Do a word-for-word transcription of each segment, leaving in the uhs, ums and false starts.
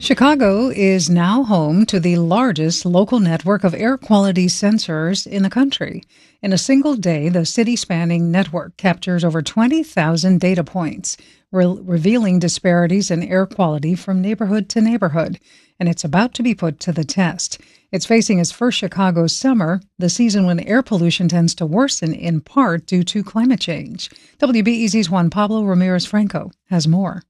Chicago is now home to the largest local network of air quality sensors in the country. In a single day, the city-spanning network captures over twenty thousand data points, re- revealing disparities in air quality from neighborhood to neighborhood, and it's about to be put to the test. It's facing its first Chicago summer, the season when air pollution tends to worsen in part due to climate change. W B E Z's Juan Pablo Ramirez-Franco has more.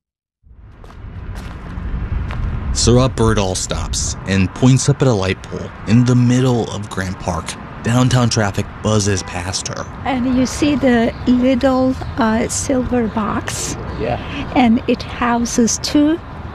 Saurabh Berdahl stops and points up at a light pole in the middle of Grant Park. Downtown traffic buzzes past her. And you see the little uh, silver box. Yeah. And it houses two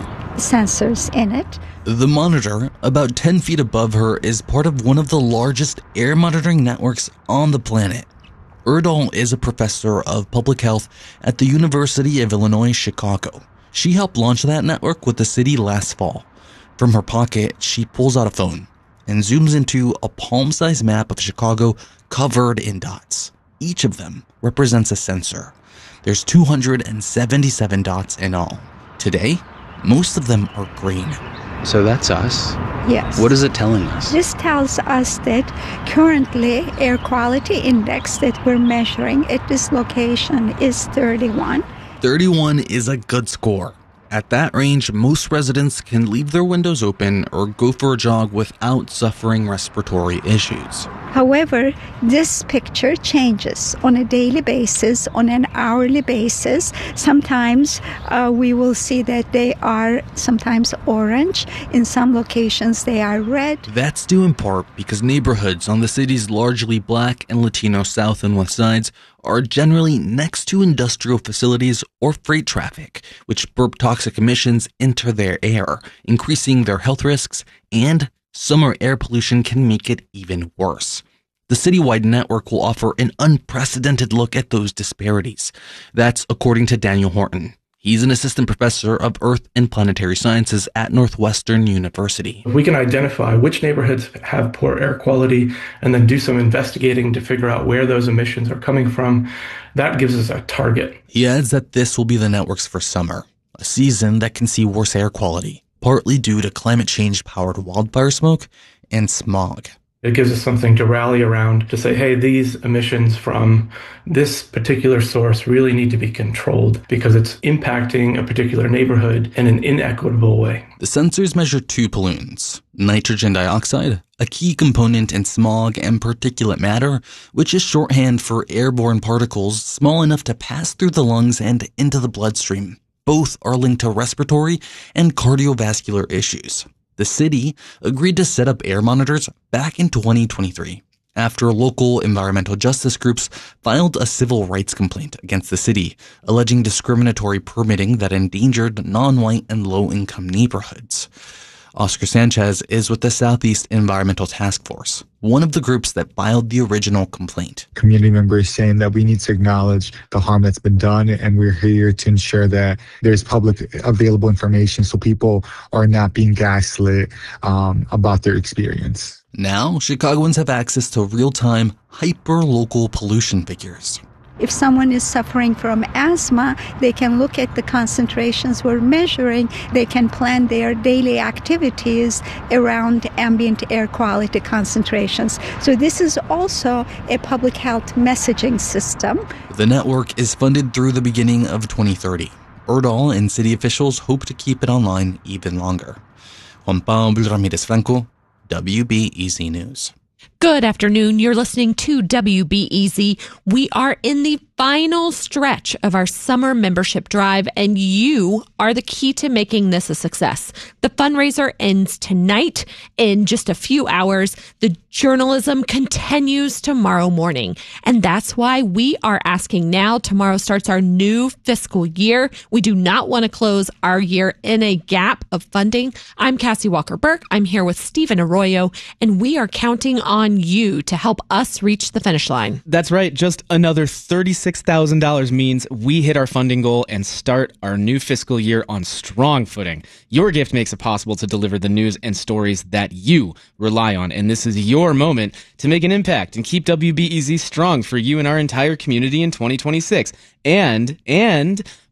sensors in it. The monitor, about ten feet above her, is part of one of the largest air monitoring networks on the planet. Berdahl is a professor of public health at the University of Illinois, Chicago. She helped launch that network with the city last fall. From her pocket, she pulls out a phone and zooms into a palm-sized map of Chicago covered in dots. Each of them represents a sensor. There's two hundred seventy-seven dots in all. Today, most of them are green. So that's us? Yes. What is it telling us? This tells us that currently air quality index that we're measuring at this location is thirty-one. thirty-one is a good score. At that range, most residents can leave their windows open or go for a jog without suffering respiratory issues. However, this picture changes on a daily basis, on an hourly basis. Sometimes uh, we will see that they are sometimes orange. In some locations, they are red. That's due in part because neighborhoods on the city's largely Black and Latino south and west sides are generally next to industrial facilities or freight traffic, which burp toxic emissions enter their air, increasing their health risks, and summer air pollution can make it even worse. The citywide network will offer an unprecedented look at those disparities. That's according to Daniel Horton. He's an assistant professor of Earth and Planetary Sciences at Northwestern University. If we can identify which neighborhoods have poor air quality and then do some investigating to figure out where those emissions are coming from, that gives us a target. He adds that this will be the network's first summer, a season that can see worse air quality, partly due to climate change-powered wildfire smoke and smog. It gives us something to rally around to say, hey, these emissions from this particular source really need to be controlled because it's impacting a particular neighborhood in an inequitable way. The sensors measure two pollutants, nitrogen dioxide, a key component in smog and particulate matter, which is shorthand for airborne particles small enough to pass through the lungs and into the bloodstream. Both are linked to respiratory and cardiovascular issues. The city agreed to set up air monitors back in twenty twenty-three after local environmental justice groups filed a civil rights complaint against the city, alleging discriminatory permitting that endangered non-white and low-income neighborhoods. Oscar Sanchez is with the Southeast Environmental Task Force, one of the groups that filed the original complaint. Community members saying that we need to acknowledge the harm that's been done, and we're here to ensure that there's public available information so people are not being gaslit um, about their experience. Now, Chicagoans have access to real-time, hyper-local pollution figures. If someone is suffering from asthma, they can look at the concentrations we're measuring. They can plan their daily activities around ambient air quality concentrations. So this is also a public health messaging system. The network is funded through the beginning of twenty thirty. Berdahl and city officials hope to keep it online even longer. Juan Pablo Ramirez-Franco, W B E Z News. Good afternoon. You're listening to W B E Z. We are in the final stretch of our summer membership drive, and you are the key to making this a success. The fundraiser ends tonight in just a few hours. The journalism continues tomorrow morning, and that's why we are asking now. Tomorrow starts our new fiscal year. We do not want to close our year in a gap of funding. I'm Cassie Walker-Burke. I'm here with Stephen Arroyo, and we are counting on you to help us reach the finish line. That's right. Just another thirty-six thousand dollars means we hit our funding goal and start our new fiscal year on strong footing. Your gift makes it possible to deliver the news and stories that you rely on, and this is your moment to make an impact and keep W B E Z strong for you and our entire community in twenty twenty-six. And, and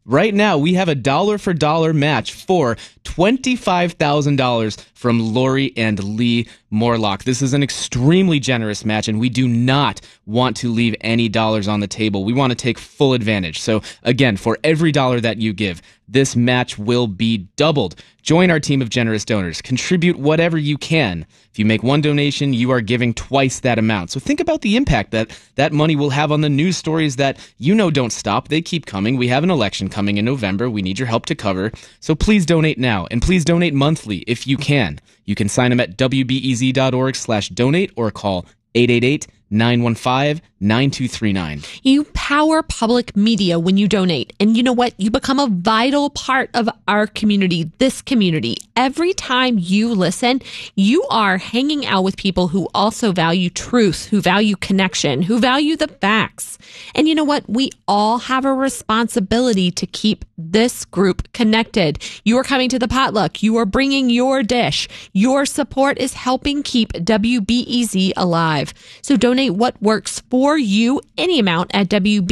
Right now, we have a dollar for dollar match for twenty-five thousand dollars from Lori and Lee Morlock. This is an extremely generous match, and we do not want to leave any dollars on the table. We want to take full advantage. So again, for every dollar that you give, this match will be doubled. Join our team of generous donors. Contribute whatever you can. If you make one donation, you are giving twice that amount. So think about the impact that that money will have on the news stories that you know don't stop. They keep coming. We have an election coming in November. We need your help to cover. So please donate now, and please donate monthly if you can. You can sign them at wbez.org slash donate or call eight eight eight, nine one five, nine two three nine. You power public media when you donate. And you know what? You become a vital part of our community, this community. Every time you listen, you are hanging out with people who also value truth, who value connection, who value the facts. And you know what? We all have a responsibility to keep this group connected. You are coming to the potluck. You are bringing your dish. Your support is helping keep W B E Z alive. So donate what works for you, any amount at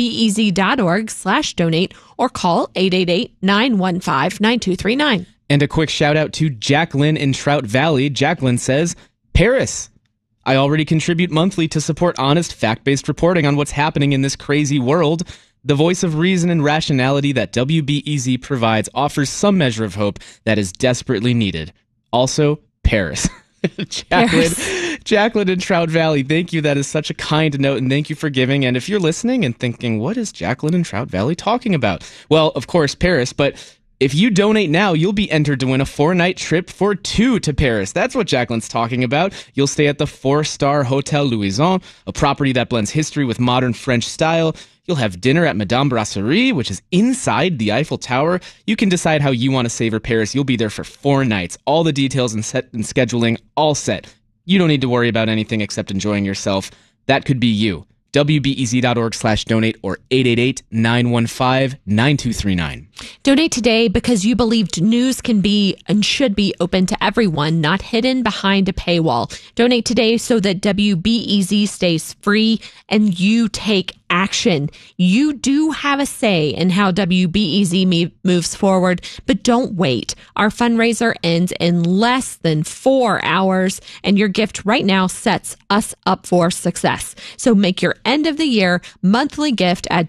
wbez.org slash donate or call eight eight eight, nine one five, nine two three nine. And a quick shout out to Jacqueline in Trout Valley. Jacqueline says, Paris, I already contribute monthly to support honest, fact-based reporting on what's happening in this crazy world. The voice of reason and rationality that W B E Z provides offers some measure of hope that is desperately needed. Also, Paris. Jacqueline, Paris. Jacqueline in Trout Valley, thank you. That is such a kind note, and thank you for giving. And if you're listening and thinking, what is Jacqueline in Trout Valley talking about? Well, of course, Paris, but if you donate now, you'll be entered to win a four-night trip for two to Paris. That's what Jacqueline's talking about. You'll stay at the four-star Hotel Louison, a property that blends history with modern French style. You'll have dinner at Madame Brasserie, which is inside the Eiffel Tower. You can decide how you want to savor Paris. You'll be there for four nights. All the details and set and scheduling all set. You don't need to worry about anything except enjoying yourself. That could be you. wbez.org slash donate or eight eight eight, nine one five, nine two three nine. Donate today because you believed news can be and should be open to everyone, not hidden behind a paywall. Donate today so that W B E Z stays free and you take action. You do have a say in how W B E Z me- moves forward, but don't wait. Our fundraiser ends in less than four hours, and your gift right now sets us up for success. So make your end of the year monthly gift at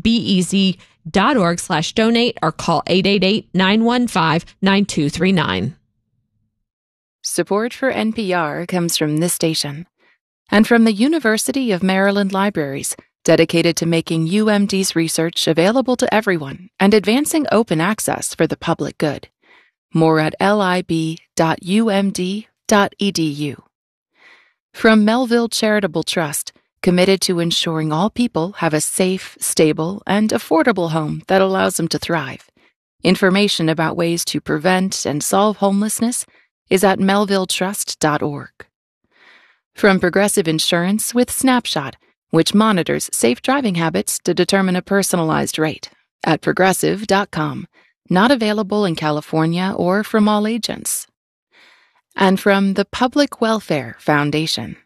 wbez.org slash donate or call eight eight eight, nine one five, nine two three nine. Support for N P R comes from this station and from the University of Maryland Libraries, dedicated to making U M D's research available to everyone and advancing open access for the public good. More at lib dot u m d dot e d u. From Melville Charitable Trust, committed to ensuring all people have a safe, stable, and affordable home that allows them to thrive. Information about ways to prevent and solve homelessness is at melville trust dot org. From Progressive Insurance with Snapshot, which monitors safe driving habits to determine a personalized rate, at progressive dot com. Not available in California or from all agents. And from the Public Welfare Foundation.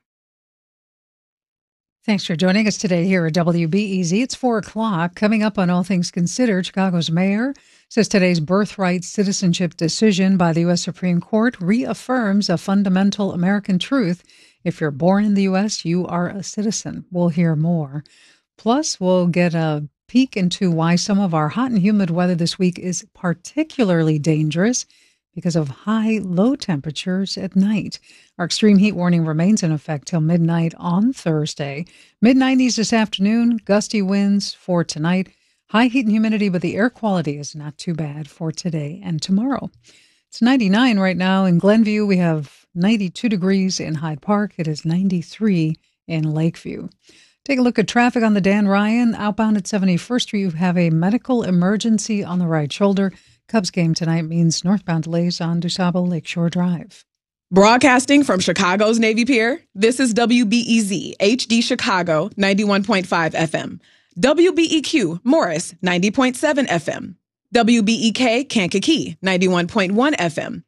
Thanks for joining us today here at W B E Z. It's four o'clock. Coming up on All Things Considered, Chicago's mayor says today's birthright citizenship decision by the U S Supreme Court reaffirms a fundamental American truth. If you're born in the U S, you are a citizen. We'll hear more. Plus, we'll get a peek into why some of our hot and humid weather this week is particularly dangerous because of high, low temperatures at night. Our extreme heat warning remains in effect till midnight on Thursday. mid nineties this afternoon, gusty winds for tonight. High heat and humidity, but the air quality is not too bad for today and tomorrow. It's ninety-nine right now in Glenview. We have ninety-two degrees in Hyde Park. It is ninety-three in Lakeview. Take a look at traffic on the Dan Ryan. Outbound at seventy-first Street, you have a medical emergency on the right shoulder. Cubs game tonight means northbound delays on DuSable Lakeshore Drive. Broadcasting from Chicago's Navy Pier, this is W B E Z H D Chicago ninety-one point five F M. W B E Q Morris ninety point seven F M. W B E K Kankakee ninety-one point one F M.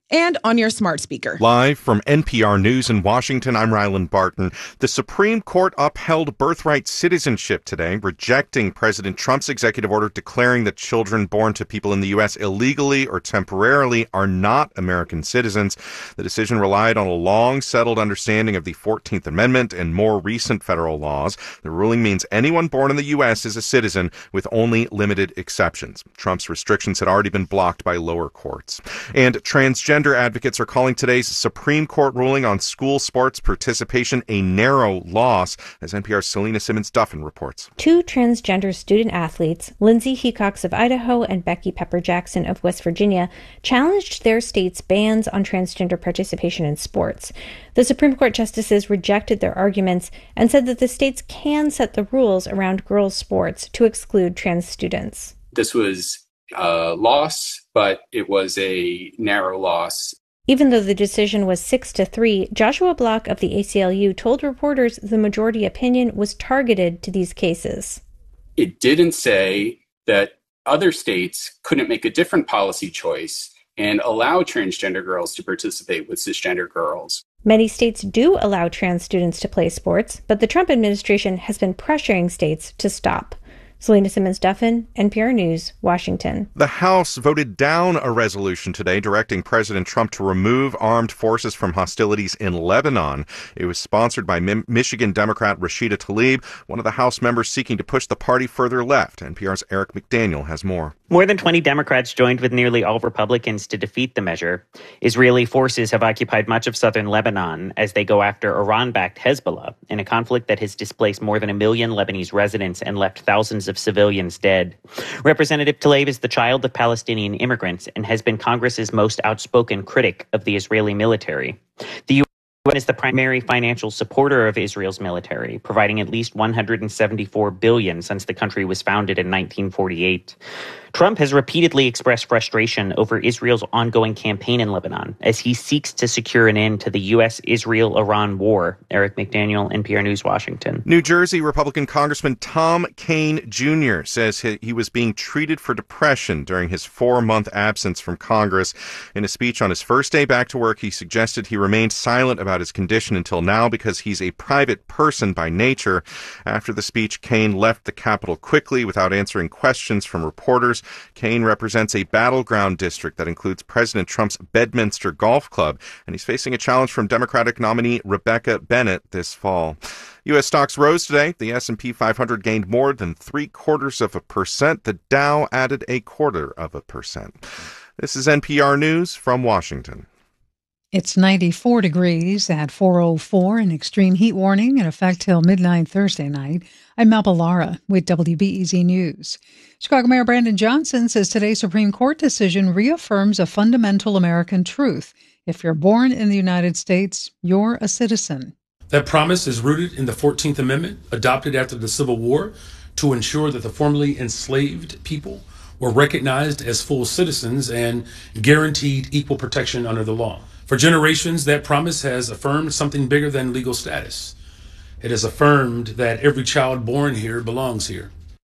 and on your smart speaker. Live from N P R News in Washington, I'm Ryland Barton. The Supreme Court upheld birthright citizenship today, rejecting President Trump's executive order declaring that children born to people in the U S illegally or temporarily are not American citizens. The decision relied on a long-settled understanding of the fourteenth Amendment and more recent federal laws. The ruling means anyone born in the U S is a citizen, with only limited exceptions. Trump's restrictions had already been blocked by lower courts. And transgender advocates are calling today's Supreme Court ruling on school sports participation a narrow loss, as N P R's Selena Simmons-Duffin reports. Two transgender student athletes, Lindsay Hecox of Idaho and Becky Pepper Jackson of West Virginia, challenged their state's bans on transgender participation in sports. The Supreme Court justices rejected their arguments and said that the states can set the rules around girls' sports to exclude trans students. This was a loss, but it was a narrow loss. Even though the decision was six to three, Joshua Block of the A C L U told reporters the majority opinion was targeted to these cases. It didn't say that other states couldn't make a different policy choice and allow transgender girls to participate with cisgender girls. Many states do allow trans students to play sports, but the Trump administration has been pressuring states to stop. Selena Simmons-Duffin, N P R News, Washington. The House voted down a resolution today directing President Trump to remove armed forces from hostilities in Lebanon. It was sponsored by Mi- Michigan Democrat Rashida Tlaib, one of the House members seeking to push the party further left. N P R's Eric McDaniel has more. More than twenty Democrats joined with nearly all Republicans to defeat the measure. Israeli forces have occupied much of southern Lebanon as they go after Iran-backed Hezbollah in a conflict that has displaced more than a million Lebanese residents and left thousands of civilians dead. Representative Tlaib is the child of Palestinian immigrants and has been Congress's most outspoken critic of the Israeli military. The U S is the primary financial supporter of Israel's military, providing at least one hundred seventy-four billion dollars since the country was founded in nineteen forty-eight. Trump has repeatedly expressed frustration over Israel's ongoing campaign in Lebanon as he seeks to secure an end to the U S Israel Iran war. Eric McDaniel, N P R News, Washington. New Jersey Republican Congressman Tom Kean Junior says he, he was being treated for depression during his four-month absence from Congress. In a speech on his first day back to work, he suggested he remained silent about his condition until now because he's a private person by nature. After the speech, Kean left the Capitol quickly without answering questions from reporters. Kean represents a battleground district that includes President Trump's Bedminster Golf Club, and he's facing a challenge from Democratic nominee Rebecca Bennett this fall. U S stocks rose today. The S and P five hundred gained more than three quarters of a percent. The Dow added a quarter of a percent. This is N P R News from Washington. It's ninety-four degrees at four oh four, an extreme heat warning in effect till midnight Thursday night. I'm Mappa Lara with W B E Z News. Chicago Mayor Brandon Johnson says today's Supreme Court decision reaffirms a fundamental American truth. If you're born in the United States, you're a citizen. That promise is rooted in the fourteenth Amendment, adopted after the Civil War, to ensure that the formerly enslaved people were recognized as full citizens and guaranteed equal protection under the law. For generations, that promise has affirmed something bigger than legal status. It has affirmed that every child born here belongs here.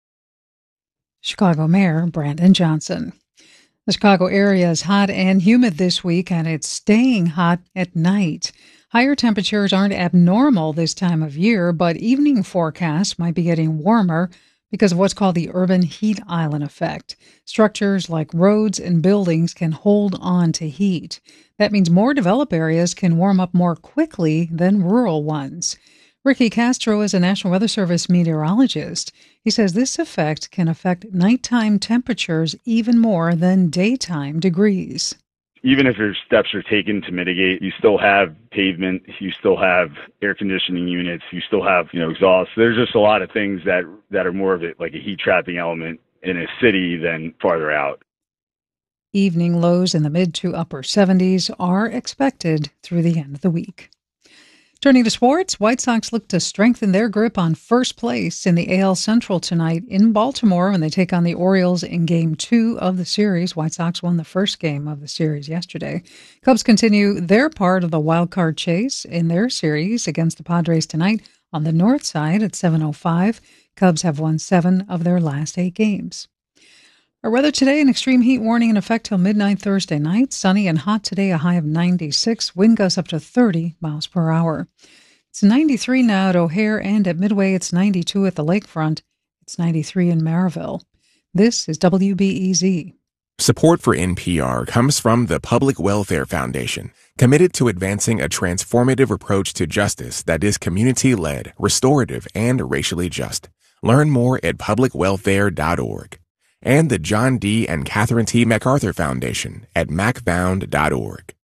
Chicago Mayor Brandon Johnson. The Chicago area is hot and humid this week, and it's staying hot at night. Higher temperatures aren't abnormal this time of year, but evening forecasts might be getting warmer because of what's called the urban heat island effect. Structures like roads and buildings can hold on to heat. That means more developed areas can warm up more quickly than rural ones. Ricky Castro is a National Weather Service meteorologist. He says this effect can affect nighttime temperatures even more than daytime degrees. Even if your steps are taken to mitigate, you still have pavement, you still have air conditioning units, you still have, you know, exhaust. There's just a lot of things that, that are more of it like a heat trapping element in a city than farther out. Evening lows in the mid to upper seventies are expected through the end of the week. Turning to sports, White Sox look to strengthen their grip on first place in the A L Central tonight in Baltimore when they take on the Orioles in Game two of the series. White Sox won the first game of the series yesterday. Cubs continue their part of the wild card chase in their series against the Padres tonight on the north side at seven oh five. Cubs have won seven of their last eight games. Our weather today, an extreme heat warning in effect till midnight Thursday night. Sunny and hot today, a high of ninety-six. Wind gusts up to thirty miles per hour. It's ninety-three now at O'Hare, and at Midway it's ninety-two at the lakefront. It's ninety-three in Maryville. This is W B E Z. Support for N P R comes from the Public Welfare Foundation, committed to advancing a transformative approach to justice that is community-led, restorative, and racially just. Learn more at public welfare dot org. And the John D. and Catherine T. MacArthur Foundation at mac found dot org.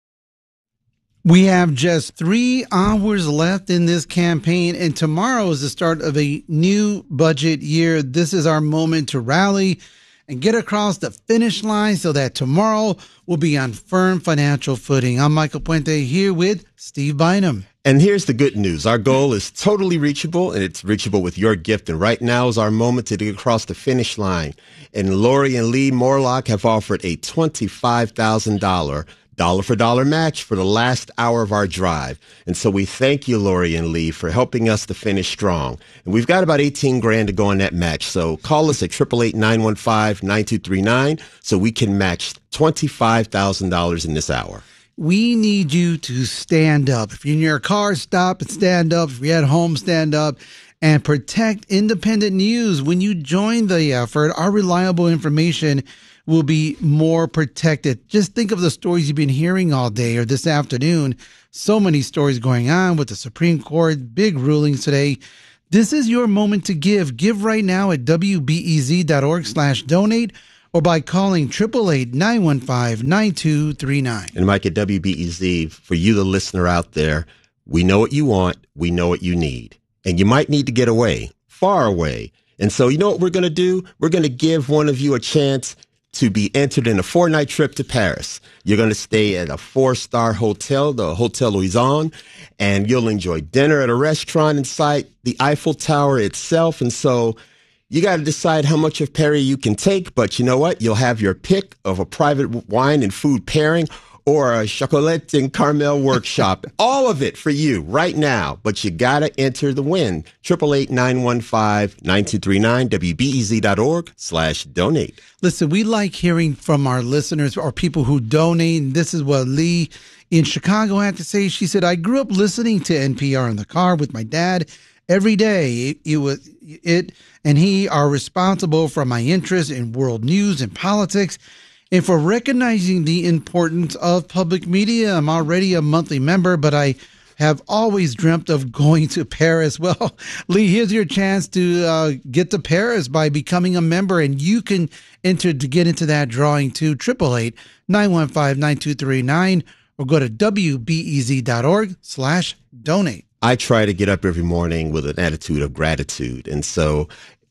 We have just three hours left in this campaign, and tomorrow is the start of a new budget year. This is our moment to rally and get across the finish line so that tomorrow will be on firm financial footing. I'm Michael Puente here with Steve Bynum. And here's the good news. Our goal is totally reachable, and it's reachable with your gift. And right now is our moment to get across the finish line. And Lori and Lee Morlock have offered a twenty-five thousand dollars dollar for dollar match for the last hour of our drive. And so we thank you, Lori and Lee, for helping us to finish strong. And we've got about eighteen grand to go on that match. So call us at eight eight eight, nine one five, nine two three nine so we can match twenty-five thousand dollars in this hour. We need you to stand up. If you're in your car, stop and stand up. If you're at home, stand up and protect independent news. When you join the effort, our reliable information will be more protected. Just think of the stories you've been hearing all day or this afternoon. So many stories going on with the Supreme Court, big rulings today. This is your moment to give. Give right now at W B E Z dot org slash donate or by calling eight eight eight, nine one five, nine two three nine. And Mike, at W B E Z, for you, the listener out there, we know what you want. We know what you need. And you might need to get away, far away. And so you know what we're going to do? We're going to give one of you a chance to be entered in a four-night trip to Paris. You're going to stay at a four-star hotel, the Hotel Louison, and you'll enjoy dinner at a restaurant inside the Eiffel Tower itself. And so you got to decide how much of Paris you can take, but you know what? You'll have your pick of a private wine and food pairing or a chocolate and caramel workshop. All of it for you right now, but you got to enter the win. eight eight eight, nine one five, nine two three nine, W B E Z dot org slash donate. Listen, we like hearing from our listeners or people who donate. And this is what Lee in Chicago had to say. She said, I grew up listening to N P R in the car with my dad every day. It, it was it and he are responsible for my interest in world news and politics and for recognizing the importance of public media. I'm already a monthly member, but I have always dreamt of going to Paris. Well, Lee, here's your chance to uh, get to Paris by becoming a member, and you can enter to get into that drawing too. eight eight eight, nine one five, nine two three nine or go to W B E Z dot org slash donate. I try to get up every morning with an attitude of gratitude. And so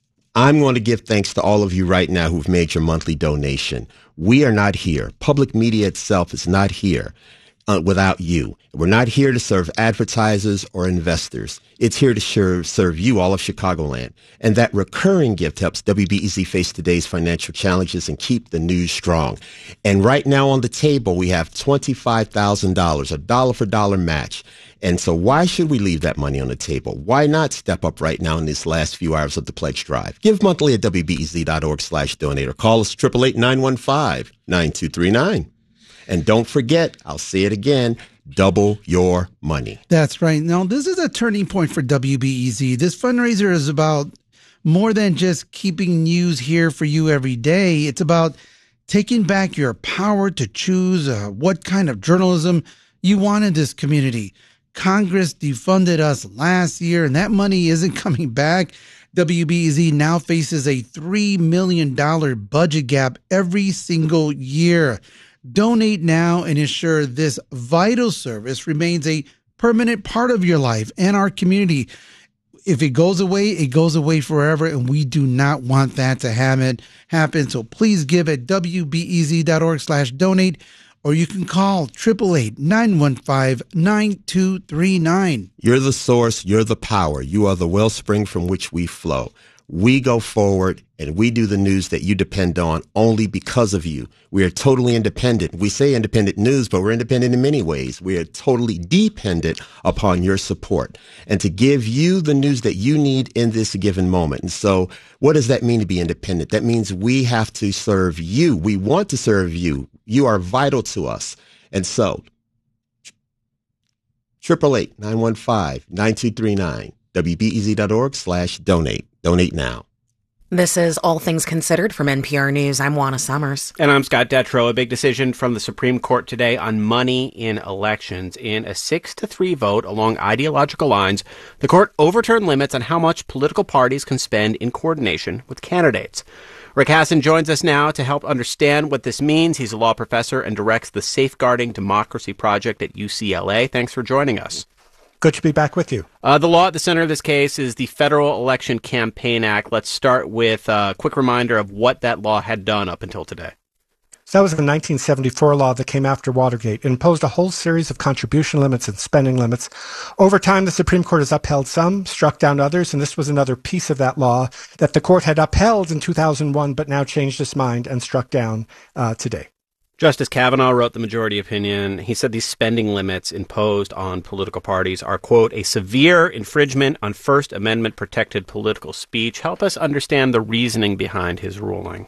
I'm going to give thanks to all of you right now who've made your monthly donation. We are not here. Public media itself is not here uh, without you. We're not here to serve advertisers or investors. It's here to serve, serve you, all of Chicagoland. And that recurring gift helps W B E Z face today's financial challenges and keep the news strong. And right now on the table, we have twenty-five thousand dollars, a dollar for dollar match. And so why should we leave that money on the table? Why not step up right now in these last few hours of the pledge drive? Give monthly at W B E Z dot org slash donate or call us eight eight eight, nine one five, nine two three nine. And don't forget, I'll say it again, double your money. That's right. Now, this is a turning point for W B E Z. This fundraiser is about more than just keeping news here for you every day. It's about taking back your power to choose uh, what kind of journalism you want in this community. Congress defunded us last year, and that money isn't coming back. W B E Z now faces a three million dollars budget gap every single year. Donate now and ensure this vital service remains a permanent part of your life and our community. If it goes away, it goes away forever, and we do not want that to happen. So please give at W B E Z dot org slash donate. Or you can call eight eight eight, nine one five, nine two three nine. You're the source. You're the power. You are the wellspring from which we flow. We go forward and we do the news that you depend on only because of you. We are totally independent. We say independent news, but we're independent in many ways. We are totally dependent upon your support and to give you the news that you need in this given moment. And so what does that mean to be independent? That means we have to serve you. We want to serve you. You are vital to us. And so eight eight eight, nine one five, nine two three nine, W B E Z dot org slash donate. Donate now. This is All Things Considered from N P R News. I'm Juana Summers. And I'm Scott Detrow. A big decision from the Supreme Court today on money in elections. In a six to three vote along ideological lines, the court overturned limits on how much political parties can spend in coordination with candidates. Rick Hasen joins us now to help understand what this means. He's a law professor and directs the Safeguarding Democracy Project at U C L A. Thanks for joining us. Good to be back with you. Uh, the law at the center of this case is the Federal Election Campaign Act. Let's start with a quick reminder of what that law had done up until today. So that was the nineteen seventy-four law that came after Watergate. It imposed a whole series of contribution limits and spending limits. Over time, the Supreme Court has upheld some, struck down others, and this was another piece of that law that the court had upheld in two thousand one, but now changed its mind and struck down uh, today. Justice Kavanaugh wrote the majority opinion. He said these spending limits imposed on political parties are, quote, a severe infringement on First Amendment protected political speech. Help us understand the reasoning behind his ruling.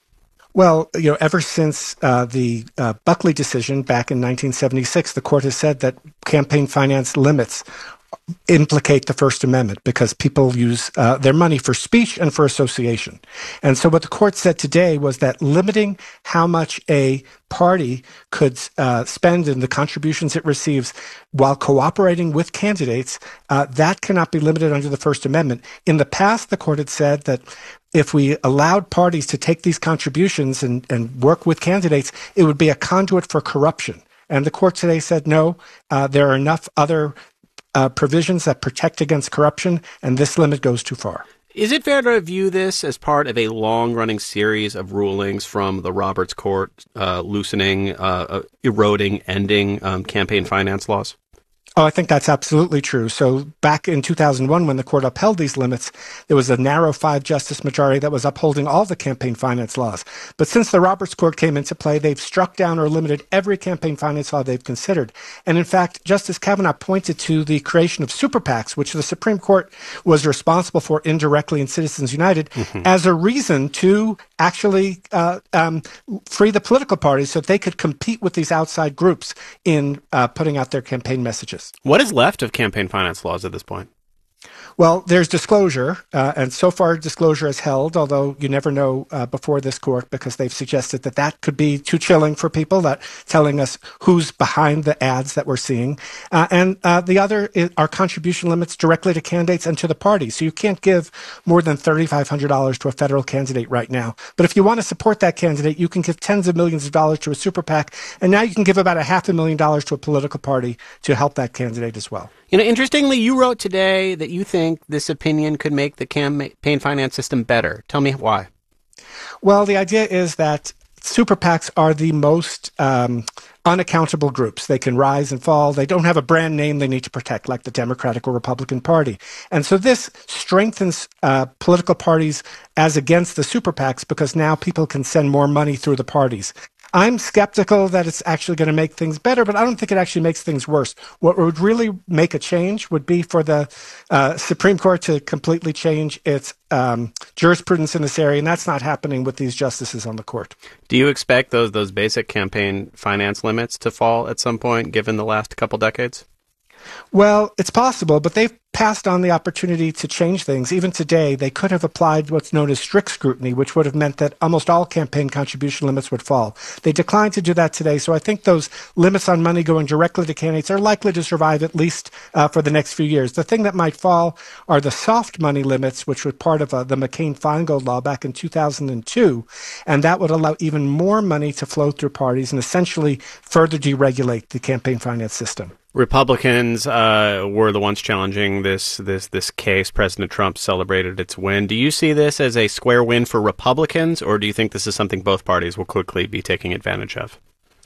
Well, you know, ever since uh, the uh, Buckley decision back in nineteen seventy-six, the court has said that campaign finance limits implicate the First Amendment because people use uh, their money for speech and for association. And so what the court said today was that limiting how much a party could uh, spend in the contributions it receives while cooperating with candidates, uh, that cannot be limited under the First Amendment. In the past, the court had said that if we allowed parties to take these contributions and, and work with candidates, it would be a conduit for corruption. And the court today said, no, uh, there are enough other Uh, provisions that protect against corruption, and this limit goes too far. Is it fair to view this as part of a long-running series of rulings from the Roberts Court uh, loosening, uh, uh, eroding, ending um, campaign finance laws? Oh, I think that's absolutely true. So back in two thousand one, when the court upheld these limits, there was a narrow five-justice majority that was upholding all the campaign finance laws. But since the Roberts Court came into play, they've struck down or limited every campaign finance law they've considered. And in fact, Justice Kavanaugh pointed to the creation of super PACs, which the Supreme Court was responsible for indirectly in Citizens United, mm-hmm. as a reason to actually uh, um, free the political parties so that they could compete with these outside groups in uh, putting out their campaign messages. What is left of campaign finance laws at this point? Well, there's disclosure, uh, and so far disclosure is held, although you never know uh, before this court because they've suggested that that could be too chilling for people, that telling us who's behind the ads that we're seeing. Uh, and uh, the other is, are contribution limits directly to candidates and to the party. So you can't give more than three thousand five hundred dollars to a federal candidate right now. But if you want to support that candidate, you can give tens of millions of dollars to a super PAC, and now you can give about a half a million dollars to a political party to help that candidate as well. You know, interestingly, you wrote today that you think this opinion could make the campaign finance system better. Tell me why. Well, the idea is that super PACs are the most um, unaccountable groups. They can rise and fall. They don't have a brand name they need to protect, like the Democratic or Republican Party. And so this strengthens uh, political parties as against the super PACs because now people can send more money through the parties. I'm skeptical that it's actually going to make things better, but I don't think it actually makes things worse. What would really make a change would be for the uh, Supreme Court to completely change its um, jurisprudence in this area, and that's not happening with these justices on the court. Do you expect those those basic campaign finance limits to fall at some point, given the last couple decades? Well, it's possible, but they've passed on the opportunity to change things. Even today, they could have applied what's known as strict scrutiny, which would have meant that almost all campaign contribution limits would fall. They declined to do that today, so I think those limits on money going directly to candidates are likely to survive at least uh, for the next few years. The thing that might fall are the soft money limits, which were part of uh, the McCain-Feingold law back in two thousand two, and that would allow even more money to flow through parties and essentially further deregulate the campaign finance system. Republicans uh, were the ones challenging this this this case. President Trump celebrated its win. Do you see this as a square win for Republicans, or do you think this is something both parties will quickly be taking advantage of?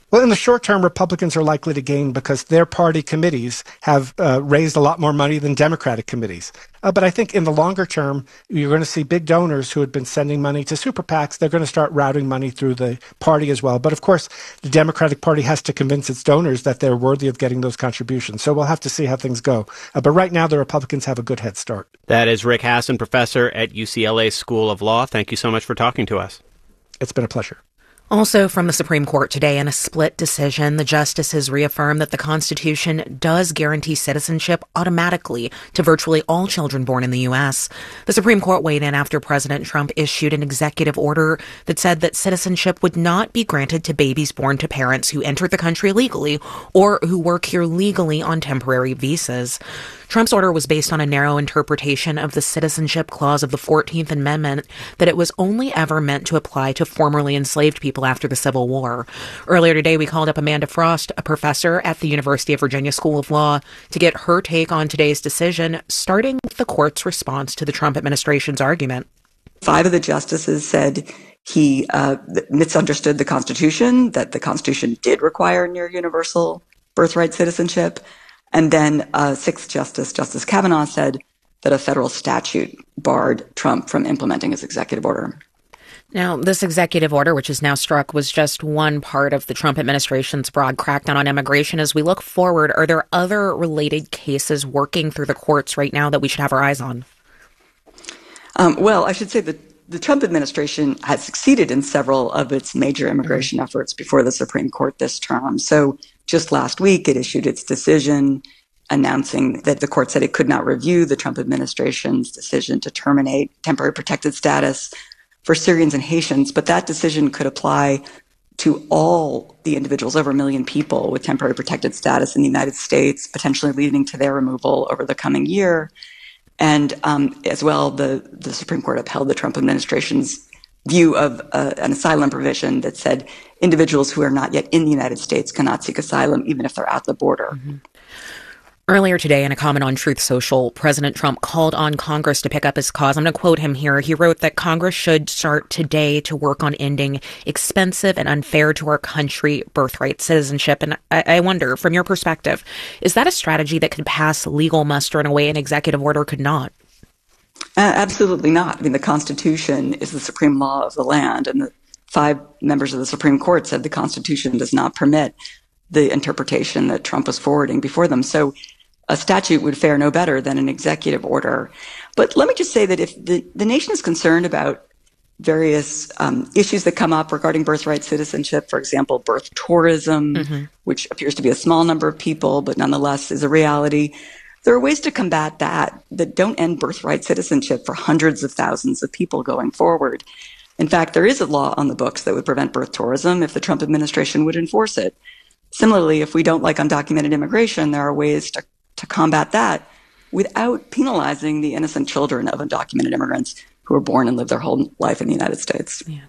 Well, in the short term, Republicans are likely to gain because their party committees have uh, raised a lot more money than Democratic committees. Uh, but I think in the longer term, you're going to see big donors who had been sending money to super PACs. They're going to start routing money through the party as well. But of course, the Democratic Party has to convince its donors that they're worthy of getting those contributions. So we'll have to see how things go. Uh, but right now, the Republicans have a good head start. That is Rick Hasen, professor at U C L A School of Law. Thank you so much for talking to us. It's been a pleasure. Also from the Supreme Court today, in a split decision, the justices reaffirmed that the Constitution does guarantee citizenship automatically to virtually all children born in the U S. The Supreme Court weighed in after President Trump issued an executive order that said that citizenship would not be granted to babies born to parents who entered the country legally or who work here legally on temporary visas. Trump's order was based on a narrow interpretation of the citizenship clause of the fourteenth Amendment that it was only ever meant to apply to formerly enslaved people after the Civil War. Earlier today, we called up Amanda Frost, a professor at the University of Virginia School of Law, to get her take on today's decision, starting with the court's response to the Trump administration's argument. Five of the justices said he uh, misunderstood the Constitution, that the Constitution did require near universal birthright citizenship. And then uh, sixth Justice, Justice Kavanaugh, said that a federal statute barred Trump from implementing his executive order. Now, this executive order, which is now struck, was just one part of the Trump administration's broad crackdown on immigration. As we look forward, are there other related cases working through the courts right now that we should have our eyes on? Um, well, I should say that the Trump administration has succeeded in several of its major immigration mm-hmm. efforts before the Supreme Court this term. So just last week, it issued its decision announcing that the court said it could not review the Trump administration's decision to terminate temporary protected status for Syrians and Haitians, but that decision could apply to all the individuals, over a million people with temporary protected status in the United States, potentially leading to their removal over the coming year. And um, as well, the, the Supreme Court upheld the Trump administration's view of uh, an asylum provision that said individuals who are not yet in the United States cannot seek asylum even if they're at the border. Mm-hmm. Earlier today, in a comment on Truth Social, President Trump called on Congress to pick up his cause. I'm going to quote him here. He wrote that Congress should start today to work on ending expensive and unfair to our country birthright citizenship. And I, I wonder, from your perspective, is that a strategy that could pass legal muster in a way an executive order could not? Uh, absolutely not. I mean, the Constitution is the supreme law of the land, and the five members of the Supreme Court said the Constitution does not permit the interpretation that Trump was forwarding before them. So a statute would fare no better than an executive order. But let me just say that if the, the nation is concerned about various um, issues that come up regarding birthright citizenship, for example, birth tourism, mm-hmm. which appears to be a small number of people, but nonetheless is a reality, there are ways to combat that that don't end birthright citizenship for hundreds of thousands of people going forward. In fact, there is a law on the books that would prevent birth tourism if the Trump administration would enforce it. Similarly, if we don't like undocumented immigration, there are ways to, to combat that without penalizing the innocent children of undocumented immigrants who are born and live their whole life in the United States. Yeah.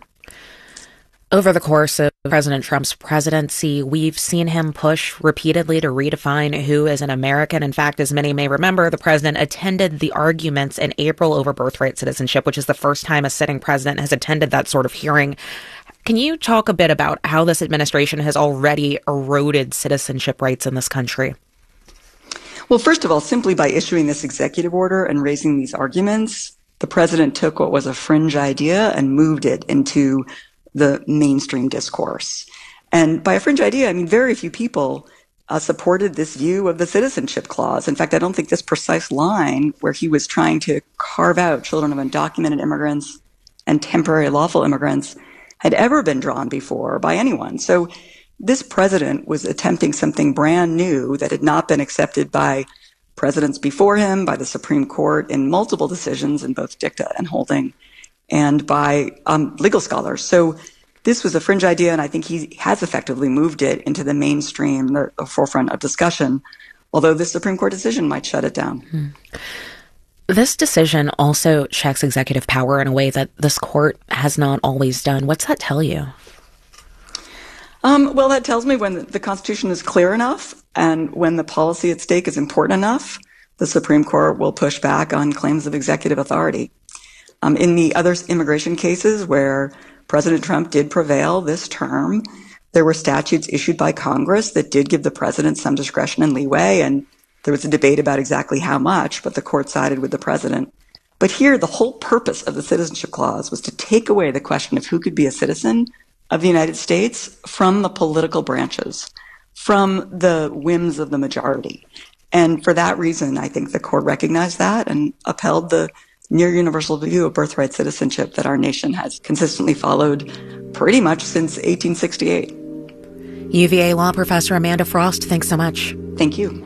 Over the course of President Trump's presidency, we've seen him push repeatedly to redefine who is an American. In fact, as many may remember, the president attended the arguments in April over birthright citizenship, which is the first time a sitting president has attended that sort of hearing. Can you talk a bit about how this administration has already eroded citizenship rights in this country? Well, first of all, simply by issuing this executive order and raising these arguments, the president took what was a fringe idea and moved it into the mainstream discourse. And by a fringe idea, I mean very few people uh, supported this view of the citizenship clause. In fact, I don't think this precise line where he was trying to carve out children of undocumented immigrants and temporary lawful immigrants had ever been drawn before by anyone. So this president was attempting something brand new that had not been accepted by presidents before him, by the Supreme Court in multiple decisions in both dicta and holding, and by um, legal scholars. So this was a fringe idea, and I think he has effectively moved it into the mainstream, the, the forefront of discussion, although this Supreme Court decision might shut it down. Hmm. This decision also checks executive power in a way that this court has not always done. What's that tell you? Um, well, that tells me when the Constitution is clear enough and when the policy at stake is important enough, the Supreme Court will push back on claims of executive authority. Um, in the other immigration cases where President Trump did prevail this term, There were statutes issued by Congress that did give the president some discretion and leeway, and there was a debate about exactly how much, but the court sided with the president. But here, the whole purpose of the Citizenship Clause was to take away the question of who could be a citizen of the United States from the political branches, from the whims of the majority. And for that reason, I think the court recognized that and upheld the near universal view of birthright citizenship that our nation has consistently followed pretty much since eighteen sixty-eight. U V A law professor Amanda Frost, thanks so much. Thank you.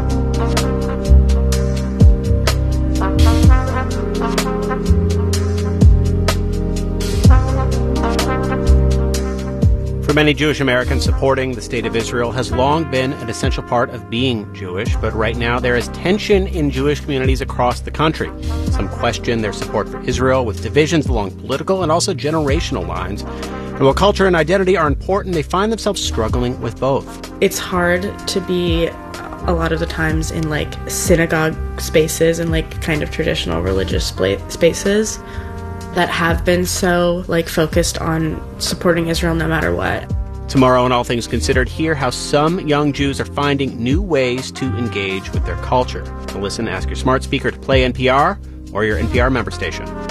For many Jewish Americans, supporting the State of Israel has long been an essential part of being Jewish, but right now there is tension in Jewish communities across the country. Some question their support for Israel, with divisions along political and also generational lines. And while culture and identity are important, they find themselves struggling with both. It's hard to be a lot of the times in like synagogue spaces and like kind of traditional religious spaces that have been so like focused on supporting Israel no matter what. Tomorrow on All Things Considered, hear how some young Jews are finding new ways to engage with their culture. To listen, ask your smart speaker to play N P R or your N P R member station.